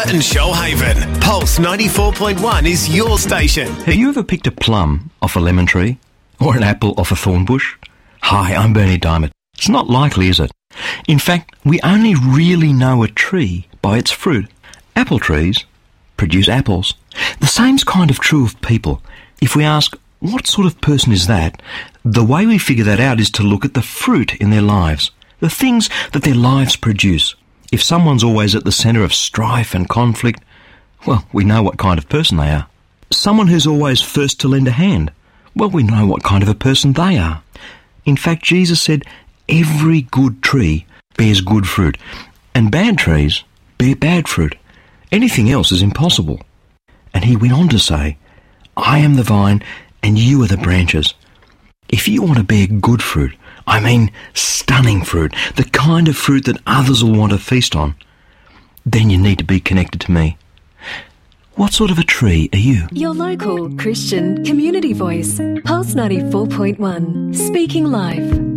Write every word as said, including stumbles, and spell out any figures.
And Shoalhaven, Pulse ninety-four point one is your station. Have you ever picked a plum off a lemon tree? Or an apple off a thorn bush? Hi, I'm Bernie Diamond. It's not likely, is it? In fact, we only really know a tree by its fruit. Apple trees produce apples. The same's kind of true of people. If we ask, what sort of person is that? The way we figure that out is to look at the fruit in their lives, the things that their lives produce. If someone's always at the centre of strife and conflict, well, we know what kind of person they are. Someone who's always first to lend a hand, well, we know what kind of a person they are. In fact, Jesus said, every good tree bears good fruit, and bad trees bear bad fruit. Anything else is impossible. And he went on to say, I am the vine, and you are the branches. If you want to bear good fruit, I mean stunning fruit, the kind of fruit that others will want to feast on, then you need to be connected to me. What sort of a tree are you? Your local Christian community voice, Pulse ninety-four point one, speaking life.